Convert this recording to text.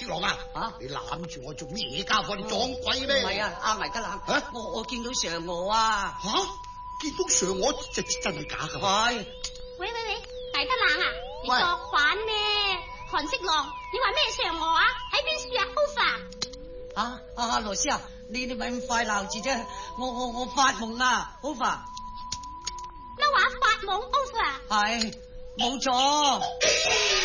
色狼啊！你攬住我做咩家伙？你撞鬼咩？ 唔係啊，阿魏德冷，我見到嫦娥啊！ 吓，見到嫦娥真係假噶？ 係。 喂，大德冷啊，你作反咩？韓色狼，你話咩嫦娥啊？喺邊處啊 ？Over。 羅斯啊，你咪咁快鬧字啫？我發夢啊 ，Over。 乜話發夢 ？Over。 係，冇錯。